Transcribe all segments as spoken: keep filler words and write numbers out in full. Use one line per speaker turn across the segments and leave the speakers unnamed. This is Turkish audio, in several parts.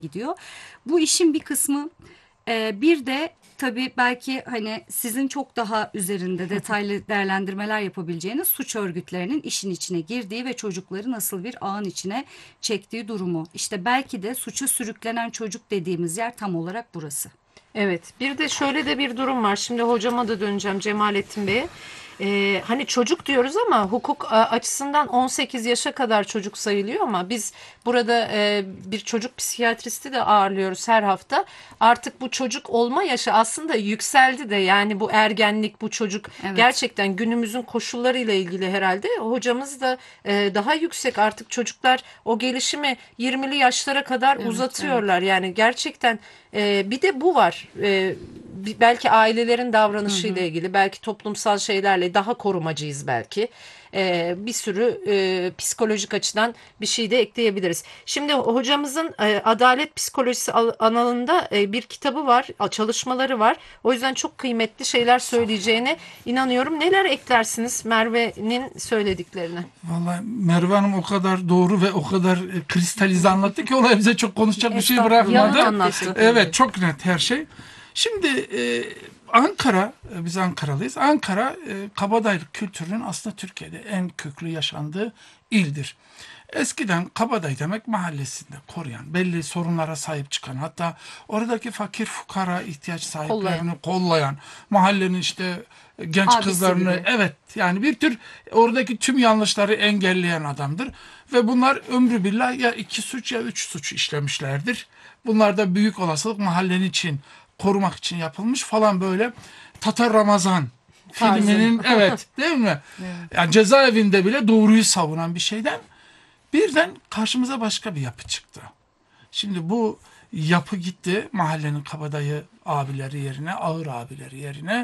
gidiyor. Bu işin bir kısmı. Ee, bir de tabii belki hani sizin çok daha üzerinde detaylı değerlendirmeler yapabileceğiniz suç örgütlerinin işin içine girdiği ve çocukları nasıl bir ağın içine çektiği durumu. İşte belki de suça sürüklenen çocuk dediğimiz yer tam olarak burası.
Evet, bir de şöyle de bir durum var. Şimdi hocama da döneceğim, Cemalettin Bey'e. Ee, hani çocuk diyoruz ama hukuk a, açısından on sekiz yaşa kadar çocuk sayılıyor ama biz burada e, bir çocuk psikiyatristi de ağırlıyoruz her hafta. Artık bu çocuk olma yaşı aslında yükseldi de, yani bu ergenlik, bu çocuk
Evet.
gerçekten günümüzün koşullarıyla ilgili herhalde. Hocamız da e, daha yüksek, artık çocuklar o gelişimi yirmili yaşlara kadar
Evet,
uzatıyorlar. Yani gerçekten e, bir de bu var. E, bir- belki ailelerin davranışıyla ilgili, belki toplumsal şeylerle daha korumacıyız belki. E, bir sürü e, psikolojik açıdan bir şey de ekleyebiliriz. Şimdi hocamızın e, Adalet Psikolojisi al- alanında e, bir kitabı var, a- çalışmaları var. O yüzden çok kıymetli şeyler söyleyeceğine inanıyorum. Neler eklersiniz Merve'nin söylediklerine?
Vallahi Merve Hanım o kadar doğru ve o kadar e, kristalize anlattı ki olay bize çok konuşacak bir şey
Estağfurullah.
Yalın
bırakmadı.
anlattı.
Evet, çok net her şey. Şimdi e, Ankara, e, biz Ankaralıyız. Ankara e, kabadayılık kültürünün aslında Türkiye'de en köklü yaşandığı ildir. Eskiden kabadayı demek mahallesinde koruyan, belli sorunlara sahip çıkan, hatta oradaki fakir fukara ihtiyaç sahiplerini kollayan, mahallenin işte genç
Abisi
kızlarını,
gibi.
evet, yani bir tür oradaki tüm yanlışları engelleyen adamdır. Ve bunlar ömrü billah ya iki suç ya üç suç işlemişlerdir. Bunlar da büyük olasılık mahallenin için korumak için yapılmış falan, böyle Tatar Ramazan
Tarzı.
filminin, evet, değil mi? Yani cezaevinde bile doğruyu savunan bir şeyden birden karşımıza başka bir yapı çıktı. Şimdi bu yapı gitti, mahallenin kabadayı abileri yerine, ağır abileri yerine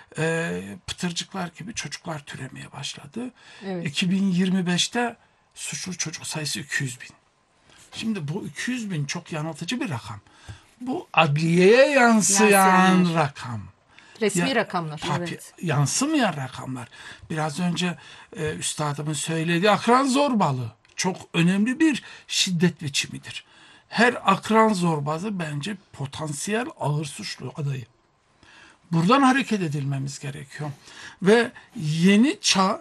e, pıtırcıklar gibi çocuklar türemeye başladı.
Evet.
iki bin yirmi beşte suçlu çocuk sayısı iki yüz bin. Şimdi bu iki yüz bin çok yanıltıcı bir rakam. Bu adliyeye yansıyan
Yansıyanlar.
rakam.
Resmi
Ya,
rakamlar.
tabii,
Evet.
yansımayan rakamlar. Biraz önce e, üstadımın söylediği akran zorbalığı çok önemli bir şiddet biçimidir. Her akran zorbası bence potansiyel ağır suçlu adayı. Buradan hareket edilmemiz gerekiyor. Ve yeni çağ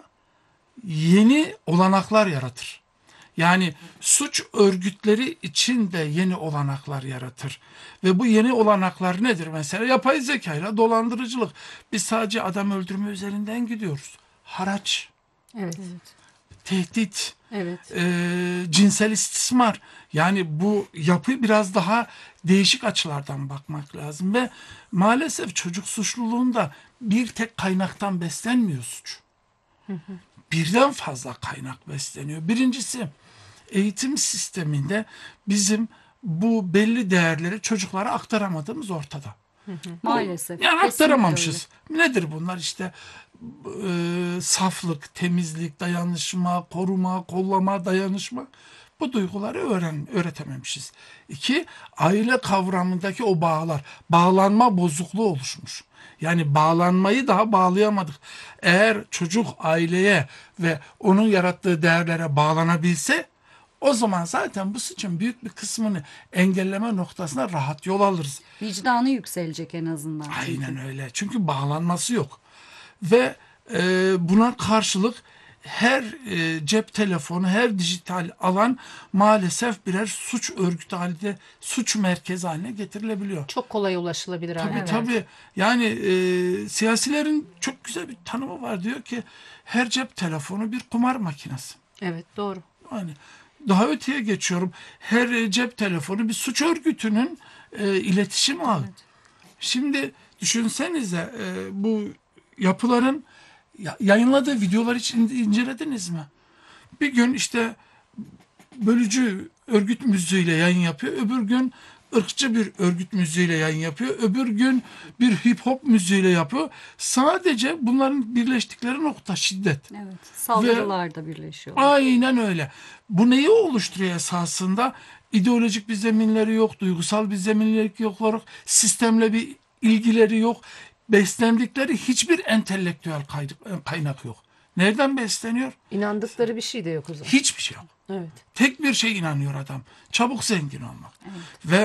yeni olanaklar yaratır. Yani suç örgütleri için de yeni olanaklar yaratır. Ve bu yeni olanaklar nedir? Mesela yapay zekayla dolandırıcılık. Biz sadece adam öldürme üzerinden gidiyoruz. Haraç,
Evet.
tehdit,
Evet.
e, cinsel istismar. Yani bu yapı biraz daha değişik açılardan bakmak lazım. Ve maalesef çocuk suçluluğunda bir tek kaynaktan beslenmiyor suç. Birden fazla kaynak besleniyor. Birincisi, eğitim sisteminde bizim bu belli değerleri çocuklara aktaramadığımız ortada.
Maalesef.
Yani
Kesinlikle
aktaramamışız. Nedir bunlar? İşte e, saflık, temizlik, dayanışma, koruma, kollama, dayanışma. Bu duyguları öğren, öğretememişiz. İki, aile kavramındaki o bağlar. Bağlanma bozukluğu oluşmuş. Yani bağlanmayı daha bağlayamadık. Eğer çocuk aileye ve onun yarattığı değerlere bağlanabilse, o zaman zaten bu suçun büyük bir kısmını engelleme noktasına rahat yol alırız.
Vicdanı yükselecek en azından. Çünkü.
Aynen öyle. Çünkü bağlanması yok. Ve e, buna karşılık her e, cep telefonu, her dijital alan maalesef birer suç örgütü halinde, suç merkezi haline getirilebiliyor.
Çok kolay ulaşılabilir hale
Tabii
geldi.
tabii. Yani e, siyasilerin çok güzel bir tanımı var. Diyor ki her cep telefonu bir kumar makinesi.
Evet, doğru.
Yani daha öteye geçiyorum. Her e, cep telefonu bir suç örgütünün e, iletişim ağı. Şimdi düşünsenize, e, bu yapıların ya- yayınladığı videolar için incelediniz mi? Bir gün işte bölücü örgüt müziğiyle yayın yapıyor. Öbür gün ırkçı bir örgüt müziğiyle yayın yapıyor. Öbür gün bir hip hop müziğiyle yapıyor. Sadece bunların birleştikleri nokta şiddet.
Evet. Saldırılarda birleşiyorlar.
Aynen öyle. Bu neyi oluşturuyor esasında? İdeolojik bir zeminleri yok, duygusal bir zeminleri yok, sistemle bir ilgileri yok. Beslendikleri hiçbir entelektüel kaynak, kaynak yok. Nereden besleniyor?
İnandıkları bir şey de yok o zaman.
Hiçbir şey yok.
Evet.
Tek bir şey inanıyor adam. Çabuk zengin olmak. Ve